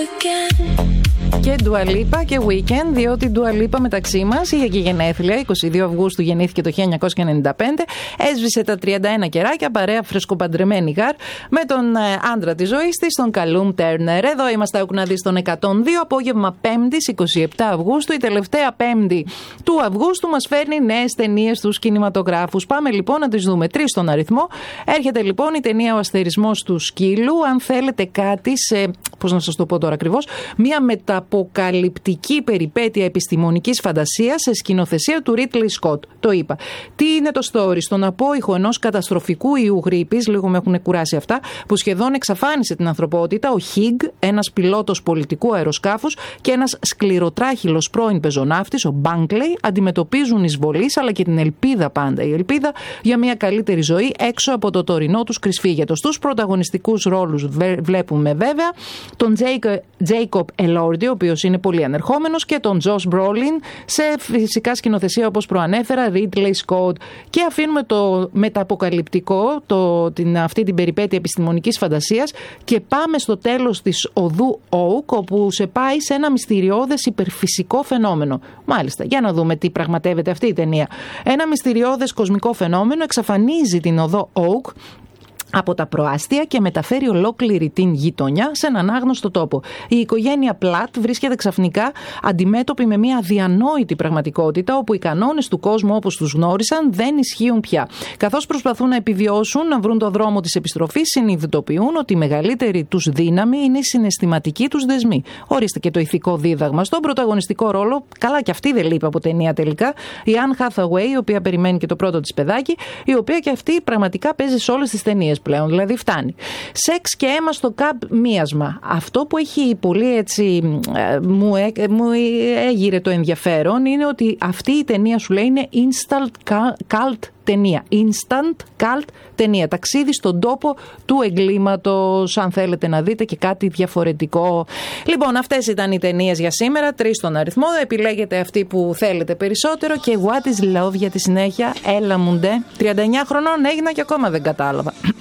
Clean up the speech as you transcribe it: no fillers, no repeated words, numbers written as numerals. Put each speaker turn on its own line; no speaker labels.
Και Dua Lipa και Weekend, διότι Dua Lipa μεταξύ μας είχε και γενέθλια. 22 Αυγούστου γεννήθηκε το 1995. Έσβησε τα 31 κεράκια, παρέα φρεσκοπαντρεμένη γάρ, με τον άντρα της ζωής της, τον Καλούμ Τέρνερ. Εδώ είμαστε, άκου να δεις, τον 102, απόγευμα 5ης, 27 Αυγούστου. Η τελευταία Πέμπτη του Αυγούστου μας φέρνει νέες ταινίες στους κινηματογράφους. Πάμε λοιπόν να τις δούμε. 3 στον αριθμό. Έρχεται λοιπόν η ταινία Ο Αστερισμός του Σκύλου. Αν θέλετε κάτι σε, πώς να σας το πω τώρα ακριβώς, μια μεταποκαλυπτική περιπέτεια επιστημονικής φαντασίας σε σκηνοθεσία του Ridley Scott. Το είπα. Τι είναι το story? Στον απόϊχο ενός καταστροφικού ιού γρίπης, λίγο με έχουν κουράσει αυτά, που σχεδόν εξαφάνισε την ανθρωπότητα, ο Higg, ένας πιλότος πολιτικού αεροσκάφους, και ένας σκληροτράχυλος πρώην πεζοναύτης, ο Bunkley, αντιμετωπίζουν εισβολής αλλά και την ελπίδα πάντα. Η ελπίδα για μια καλύτερη ζωή έξω από το τωρινό τους κρυσφύγετο. Στους πρωταγωνιστικούς ρόλους βλέπουμε βέβαια τον Jacob Elordi, ο οποίος είναι πολύ ανερχόμενος, και τον Josh Brolin σε φυσικά σκηνοθεσία, όπως προανέφερα, Ridley Scott. Και αφήνουμε το μεταποκαλυπτικό, αυτή την περιπέτεια επιστημονικής φαντασίας, και πάμε στο τέλος της οδού Oak, όπου σε πάει σε ένα μυστηριώδες υπερφυσικό φαινόμενο. Μάλιστα, για να δούμε τι πραγματεύεται αυτή η ταινία. Ένα μυστηριώδες κοσμικό φαινόμενο εξαφανίζει την οδό Oak από τα προάστια και μεταφέρει ολόκληρη την γειτονιά σε έναν άγνωστο τόπο. Η οικογένεια Πλάτ βρίσκεται ξαφνικά αντιμέτωπη με μια αδιανόητη πραγματικότητα, όπου οι κανόνες του κόσμου όπως τους γνώρισαν δεν ισχύουν πια. Καθώς προσπαθούν να επιβιώσουν, να βρουν το δρόμο της επιστροφής, συνειδητοποιούν ότι η μεγαλύτερη τους δύναμη είναι οι συναισθηματικοί τους δεσμοί. Ορίστε και το ηθικό δίδαγμα. Στον πρωταγωνιστικό ρόλο, καλά και αυτή δεν λείπει από ταινία τελικά, η Anne Hathaway, η οποία περιμένει και το πρώτο της παιδάκι, η οποία και αυτή πραγματικά παίζει σε όλες τις ταινίες πλέον, δηλαδή φτάνει. Σεξ και αίμα στο Καμπ Μίασμα. Αυτό που έχει πολύ έτσι μου έγειρε το ενδιαφέρον είναι ότι αυτή η ταινία, σου λέει, είναι instant cult ταινία. Instant cult ταινία. Ταξίδι στον τόπο του εγκλήματος, αν θέλετε να δείτε και κάτι διαφορετικό. Λοιπόν, αυτές ήταν οι ταινίες για σήμερα. 3 στον αριθμό. Επιλέγετε αυτή που θέλετε περισσότερο. Και What is Love για τη συνέχεια. Έλα μου ντε. 39 χρονών έγινα και ακόμα δεν κατάλαβα.